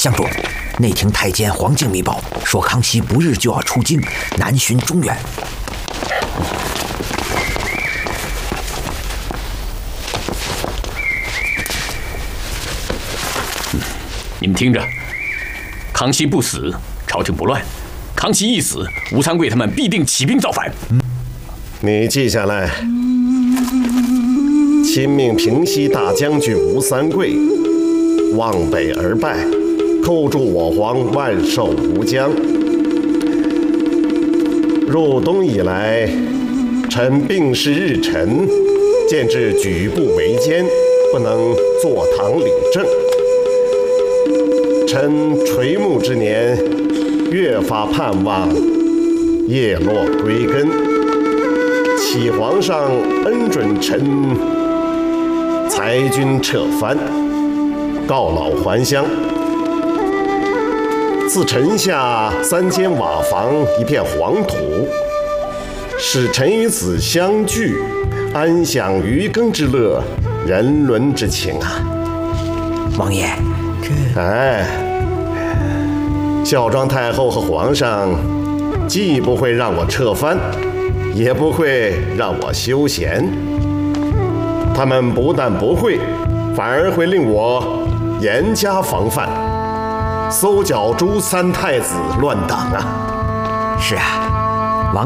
相主，内廷太监黄敬密报说，康熙不日就要出京，南巡中原。 你们听着，康熙不死，朝廷不乱；康熙一死，吴三桂他们必定起兵造反。 你记下来。亲命平西大将军吴三桂望北而拜，叩祝我皇万寿无疆。入冬以来，臣病逝日辰，见至举步维艰，不能坐堂领政。臣垂暮之年，越发盼望叶落归根，启皇上恩准臣裁军撤藩，告老还乡。自臣下3间瓦房，一片黄土，使臣与子相聚，安享渔耕之乐，人伦之情啊！ 王爷， 孝庄太后和皇上既不会让我撤藩，也不会让我休闲。他们不但不会，反而会令我严加防范，搜剿诛3太子乱党啊！ 是啊，